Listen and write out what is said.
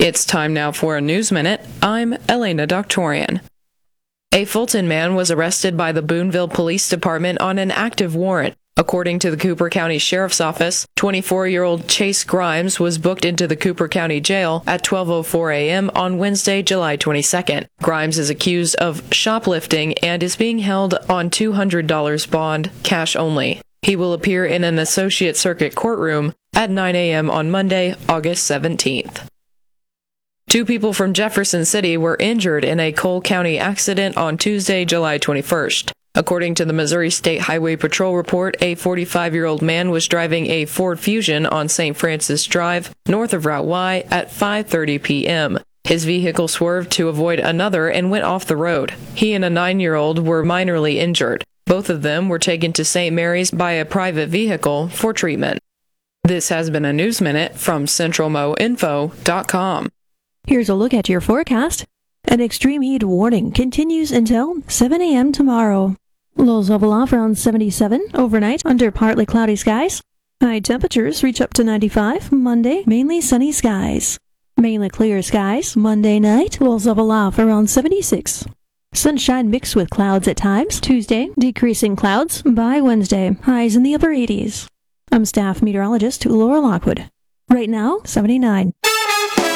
It's time now for a News Minute. I'm Elena Doctorian. A Fulton man was arrested by the Boonville Police Department on an active warrant. According to the Cooper County Sheriff's Office, 24-year-old Chase Grimes was booked into the Cooper County Jail at 12:04 a.m. on Wednesday, July 22nd. Grimes is accused of shoplifting and is being held on $200 bond, cash only. He will appear in an Associate Circuit courtroom at 9 a.m. on Monday, August 17th. 2 people from Jefferson City were injured in a Cole County accident on Tuesday, July 21st. According to the Missouri State Highway Patrol report, a 45-year-old man was driving a Ford Fusion on St. Francis Drive, north of Route Y, at 5:30 p.m. His vehicle swerved to avoid another and went off the road. He and a 9-year-old were minorly injured. Both of them were taken to St. Mary's by a private vehicle for treatment. This has been a News Minute from CentralMoInfo.com. Here's a look at your forecast. An extreme heat warning continues until 7 a.m. tomorrow. Lows level off around 77 overnight under partly cloudy skies. High temperatures reach up to 95 Monday, mainly sunny skies. Mainly clear skies Monday night. Lows level off around 76. Sunshine mixed with clouds at times. Tuesday, decreasing clouds by Wednesday. Highs in the upper 80s. I'm staff meteorologist Laura Lockwood. Right now, 79.